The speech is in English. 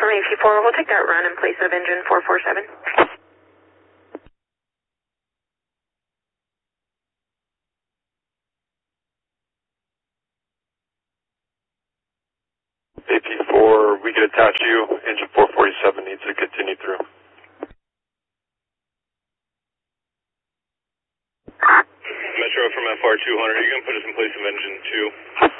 from AP4. We'll take that run in place of engine 447. AP4, we can attach you. Engine 447 needs to continue through. Metro from FR200, are you going to put us in place of engine 2?